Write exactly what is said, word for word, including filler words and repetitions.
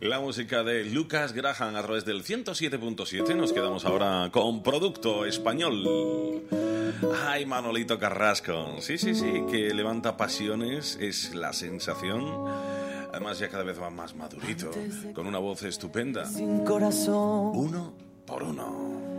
La música de Lucas Graham a través del ciento siete punto siete. Nos quedamos ahora con Producto Español. Ay, Manolito Carrasco. Sí, sí, sí, que levanta pasiones, es la sensación. Además ya cada vez va más madurito, con una voz estupenda. Sin corazón. Uno por uno.